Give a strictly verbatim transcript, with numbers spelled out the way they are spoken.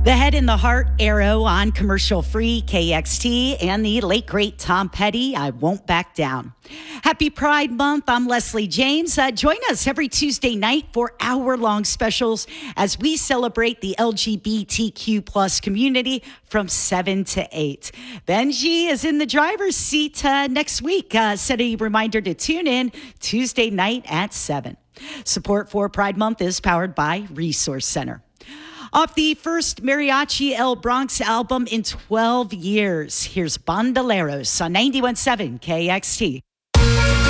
The Head and the Heart Arrow on commercial-free K X T and the late, great Tom Petty, I Won't Back Down. Happy Pride Month. I'm Leslie James. Uh, join us every Tuesday night for hour-long specials as we celebrate the L G B T Q plus community from seven to eight. Benji is in the driver's seat uh, next week. Uh, set a reminder to tune in Tuesday night at seven. Support for Pride Month is powered by Resource Center. Off the first Mariachi El Bronx album in twelve years, here's Bandoleros on ninety-one point seven K X T.